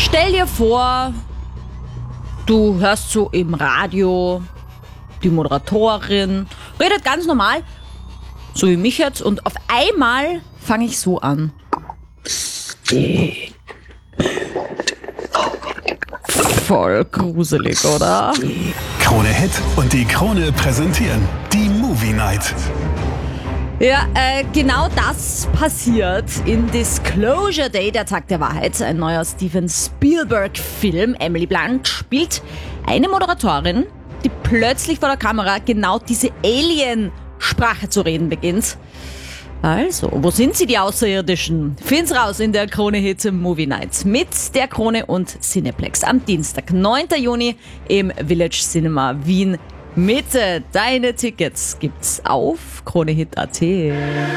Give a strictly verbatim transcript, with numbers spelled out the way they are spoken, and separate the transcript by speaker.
Speaker 1: Stell dir vor, du hörst so im Radio, die Moderatorin redet ganz normal, so wie mich jetzt, und auf einmal fange ich so an. Voll gruselig, oder?
Speaker 2: Krone Hit und die Krone präsentieren die Movie Night.
Speaker 1: Ja, äh, genau das passiert in Disclosure Day, der Tag der Wahrheit. Ein neuer Steven Spielberg-Film. Emily Blunt spielt eine Moderatorin, die plötzlich vor der Kamera genau diese Alien-Sprache zu reden beginnt. Also, wo sind sie, die Außerirdischen? Find's raus in der Krone Hit Movie Night mit der Krone und Cineplex am Dienstag, neunten Juni im Village Cinema Wien Mitte. Deine Tickets gibt's auf kronehit punkt at.